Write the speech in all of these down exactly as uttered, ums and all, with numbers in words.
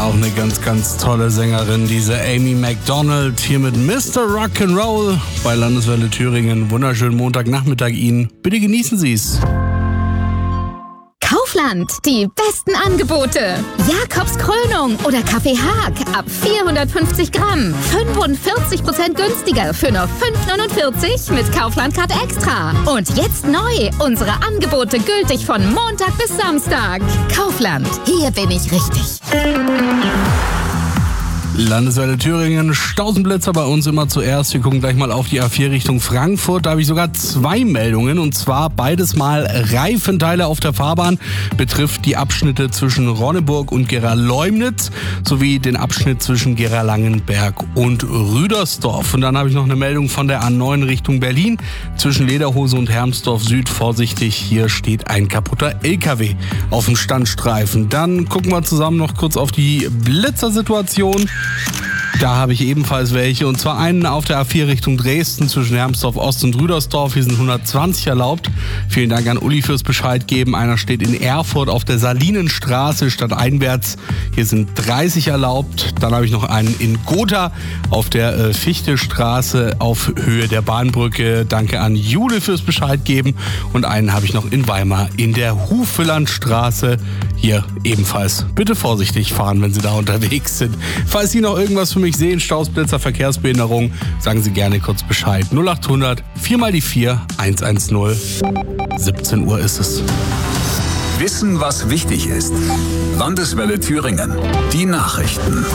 Auch eine ganz, ganz tolle Sängerin, diese Amy Macdonald, hier mit Mister Rock'n'Roll bei Landeswelle Thüringen. Wunderschönen Montagnachmittag Ihnen. Bitte genießen Sie es. Kaufland, die besten Angebote. Jakobs Krönung oder Kaffee Haag ab vierhundertfünfzig Gramm. fünfundvierzig Prozent günstiger für nur fünf neunundvierzig mit Kaufland-Card Extra. Und jetzt neu, unsere Angebote gültig von Montag bis Samstag. Kaufland, hier bin ich richtig. Landeswelle Thüringen, Stausenblitzer bei uns immer zuerst. Wir gucken gleich mal auf die A vier Richtung Frankfurt. Da habe ich sogar zwei Meldungen und zwar beides mal Reifenteile auf der Fahrbahn. Betrifft die Abschnitte zwischen Ronneburg und Gera-Leumnitz sowie den Abschnitt zwischen Gera-Langenberg und Rüdersdorf. Und dann habe ich noch eine Meldung von der A neun Richtung Berlin. Zwischen Lederhose und Hermsdorf Süd vorsichtig. Hier steht ein kaputter L K W auf dem Standstreifen. Dann gucken wir zusammen noch kurz auf die Blitzersituation. Da habe ich ebenfalls welche und zwar einen auf der A vier Richtung Dresden zwischen Hermsdorf Ost und Rüdersdorf. Hier sind hundertzwanzig erlaubt. Vielen Dank an Uli fürs Bescheid geben. Einer steht in Erfurt auf der Salinenstraße stadteinwärts. Hier sind dreißig erlaubt. Dann habe ich noch einen in Gotha auf der äh, Fichtestraße auf Höhe der Bahnbrücke. Danke an Jule fürs Bescheid geben. Und einen habe ich noch in Weimar in der Hufelandstraße. Hier ebenfalls bitte vorsichtig fahren, wenn Sie da unterwegs sind. Falls Sie noch irgendwas für mich sehen, Stausblitzer, Verkehrsbehinderung, sagen Sie gerne kurz Bescheid. null achthundert, vier mal die vier, eins eins null. siebzehn Uhr ist es. Wissen, was wichtig ist. Landeswelle Thüringen. Die Nachrichten.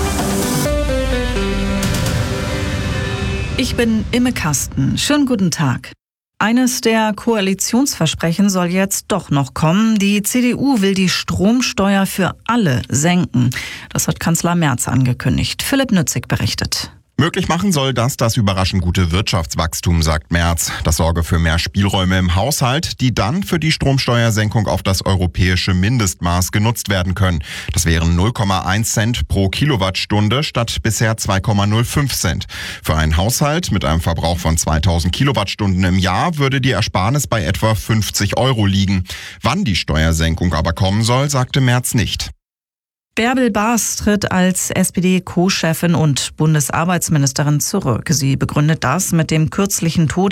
Ich bin Imme Kasten. Schönen guten Tag. Eines der Koalitionsversprechen soll jetzt doch noch kommen. Die C D U will die Stromsteuer für alle senken. Das hat Kanzler Merz angekündigt. Philipp Nützig berichtet. Möglich machen soll das das überraschend gute Wirtschaftswachstum, sagt Merz. Das sorge für mehr Spielräume im Haushalt, die dann für die Stromsteuersenkung auf das europäische Mindestmaß genutzt werden können. Das wären null Komma eins Cent pro Kilowattstunde statt bisher zwei Komma null fünf Cent. Für einen Haushalt mit einem Verbrauch von zweitausend Kilowattstunden im Jahr würde die Ersparnis bei etwa fünfzig Euro liegen. Wann die Steuersenkung aber kommen soll, sagte Merz nicht. Bärbel Baas tritt als S P D-Co-Chefin und Bundesarbeitsministerin zurück. Sie begründet das mit dem kürzlichen Tod